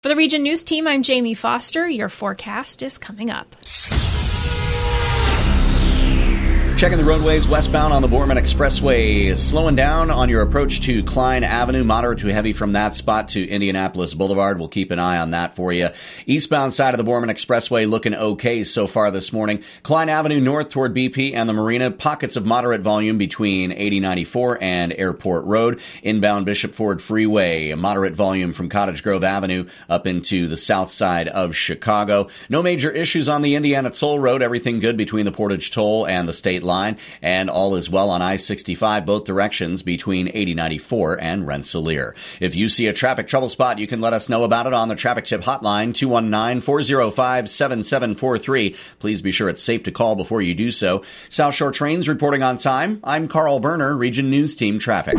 For the Region News Team, I'm Jamie Foster. Your forecast is coming up. Checking the roadways westbound on the Borman Expressway, slowing down on your approach to Klein Avenue, moderate to heavy from that spot to Indianapolis Boulevard. We'll keep an eye on that for you. Eastbound side of the Borman Expressway looking okay so far this morning. Klein Avenue north toward BP and the Marina, pockets of moderate volume between 8094 and Airport Road. Inbound Bishop Ford Freeway, moderate volume from Cottage Grove Avenue up into the south side of Chicago. No major issues on the Indiana Toll Road. Everything good between the Portage Toll and the state line. And all is well on I-65, both directions between 8094 and Rensselaer. If you see a traffic trouble spot, you can let us know about it on the Traffic Tip Hotline, 219-405-7743. Please be sure it's safe to call before you do so. South Shore Trains reporting on time. I'm Carl Berner, Region News Team Traffic.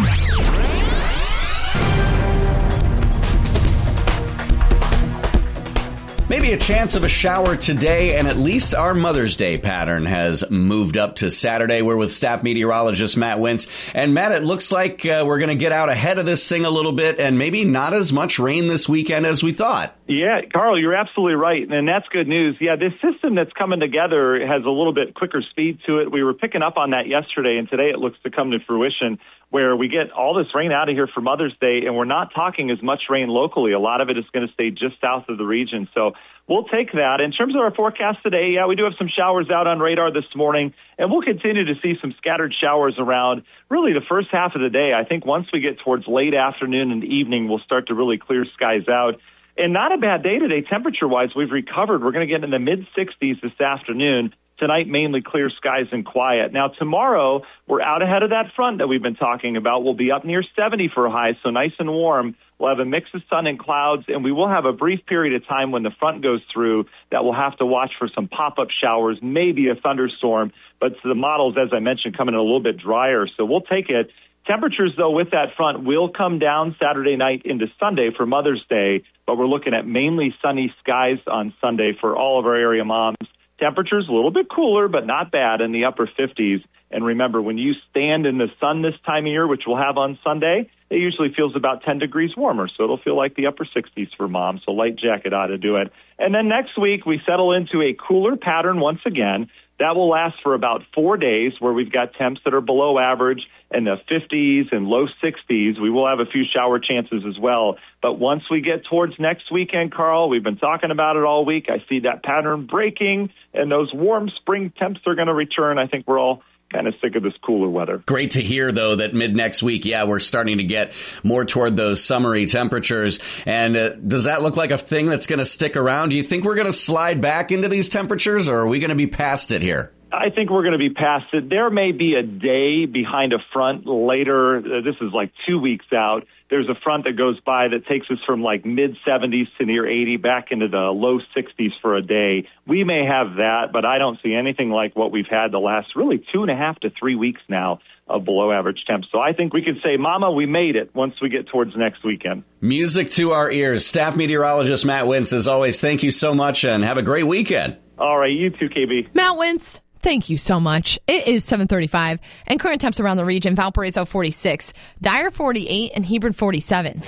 Maybe a chance of a shower today, and at least our Mother's Day pattern has moved up to Saturday. We're with staff meteorologist Matt Wintz. And Matt, it looks like we're going to get out ahead of this thing a little bit, and maybe not as much rain this weekend as we thought. Yeah, Carl, you're absolutely right, and that's good news. Yeah, this system that's coming together has a little bit quicker speed to it. We were picking up on that yesterday, and today it looks to come to fruition, where we get all this rain out of here for Mother's Day, and we're not talking as much rain locally. A lot of it is going to stay just south of the region, so we'll take that. In terms of our forecast today, yeah, we do have some showers out on radar this morning, and we'll continue to see some scattered showers around really the first half of the day. I think once we get towards late afternoon and evening, we'll start to really clear skies out. And not a bad day today, temperature-wise. We've recovered. We're going to get in the mid-60s this afternoon. Tonight, mainly clear skies and quiet. Now, tomorrow, we're out ahead of that front that we've been talking about. We'll be up near 70 for a high, so nice and warm. We'll have a mix of sun and clouds, and we will have a brief period of time when the front goes through that we'll have to watch for some pop-up showers, maybe a thunderstorm. But the models, as I mentioned, come in a little bit drier, so we'll take it. Temperatures, though, with that front will come down Saturday night into Sunday for Mother's Day, but we're looking at mainly sunny skies on Sunday for all of our area moms. Temperatures a little bit cooler, but not bad in the upper 50s. And remember, when you stand in the sun this time of year, which we'll have on Sunday, it usually feels about 10 degrees warmer, so it'll feel like the upper 60s for mom, so light jacket ought to do it. And then next week, we settle into a cooler pattern once again. That will last for about 4 days, where we've got temps that are below average in the 50s and low 60s. We will have a few shower chances as well. But once we get towards next weekend, Carl, we've been talking about it all week. I see that pattern breaking, and those warm spring temps are going to return. I think we're all kind of sick of this cooler weather. Great to hear, though, that mid-next week, yeah, we're starting to get more toward those summery temperatures. And does that look like a thing that's going to stick around? Do you think we're going to slide back into these temperatures, or are we going to be past it here? I think we're going to be past it. There may be a day behind a front later. This is like 2 weeks out. There's a front that goes by that takes us from like mid-70s to near 80 back into the low 60s for a day. We may have that, but I don't see anything like what we've had the last really 2.5 to 3 weeks now of below average temps. So I think we could say, Mama, we made it once we get towards next weekend. Music to our ears. Staff meteorologist Matt Wintz, as always, thank you so much and have a great weekend. All right, you too, KB. Matt Wintz, thank you so much. It is 7:35, and current temps around the region: Valparaiso 46, Dyer 48, and Hebron 47.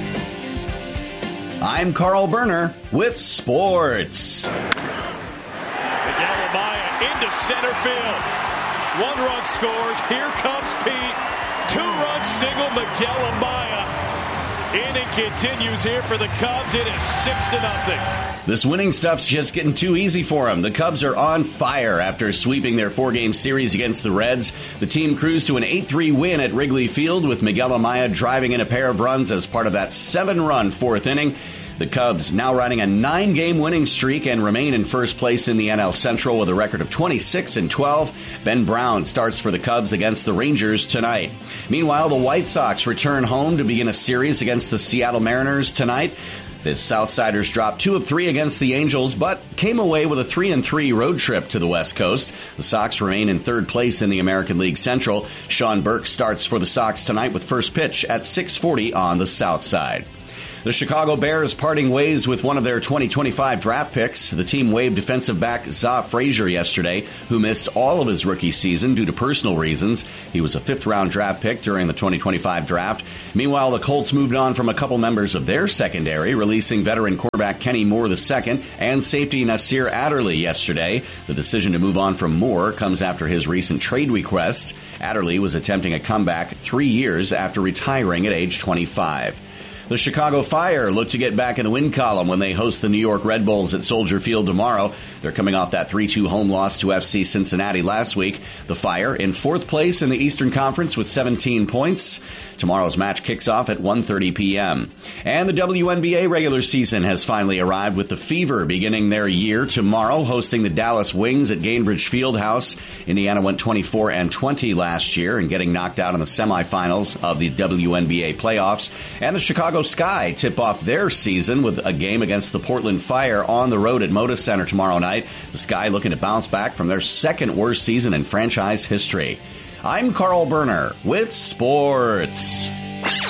I'm Carl Berner with sports. Miguel Amaya into center field. 1 run scores. Here comes Pete. 2-run single. Miguel Amaya. Inning continues here for the Cubs. It is 6-0. This winning stuff's just getting too easy for them. The Cubs are on fire after sweeping their 4-game series against the Reds. The team cruised to an 8-3 win at Wrigley Field, with Miguel Amaya driving in a pair of runs as part of that 7-run 4th inning. The Cubs now riding a 9-game winning streak and remain in first place in the NL Central with a record of 26-12. Ben Brown starts for the Cubs against the Rangers tonight. Meanwhile, the White Sox return home to begin a series against the Seattle Mariners tonight. The Southsiders dropped 2 of 3 against the Angels, but came away with a 3-3 road trip to the West Coast. The Sox remain in 3rd place in the American League Central. Sean Burke starts for the Sox tonight with first pitch at 6:40 on the South Side. The Chicago Bears parting ways with one of their 2025 draft picks. The team waived defensive back Za Frazier yesterday, who missed all of his rookie season due to personal reasons. He was a fifth-round draft pick during the 2025 draft. Meanwhile, the Colts moved on from a couple members of their secondary, releasing veteran cornerback Kenny Moore II and safety Nasir Adderley yesterday. The decision to move on from Moore comes after his recent trade request. Adderley was attempting a comeback 3 years after retiring at age 25. The Chicago Fire look to get back in the win column when they host the New York Red Bulls at Soldier Field tomorrow. They're coming off that 3-2 home loss to FC Cincinnati last week. The Fire in fourth place in the Eastern Conference with 17 points. Tomorrow's match kicks off at 1:30 p.m. And the WNBA regular season has finally arrived, with the Fever beginning their year tomorrow, hosting the Dallas Wings at Gainbridge Fieldhouse. Indiana went 24-20 last year and getting knocked out in the semifinals of the WNBA playoffs. And the Chicago Sky tip off their season with a game against the Portland Fire on the road at Moda Center tomorrow night. The Sky looking to bounce back from their second worst season in franchise history. I'm Carl Berner with sports.